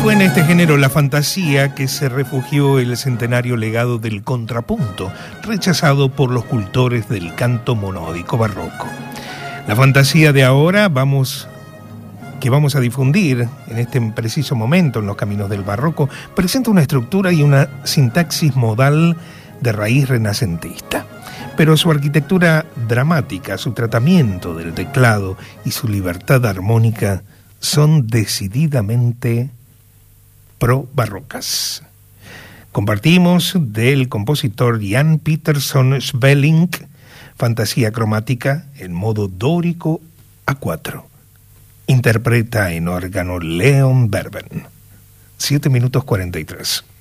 Fue en este género, la fantasía, que se refugió el centenario legado del contrapunto, rechazado por los cultores del canto monódico barroco. La fantasía de ahora que vamos a difundir en este preciso momento en los caminos del barroco, presenta una estructura y una sintaxis modal de raíz renacentista. Pero su arquitectura dramática, su tratamiento del teclado y su libertad armónica son decididamente pro-barrocas. Compartimos del compositor Jan Pieterszoon Svelink, Fantasía cromática en modo dórico A4. Interpreta en órgano Leon Berben. 7 minutos 43.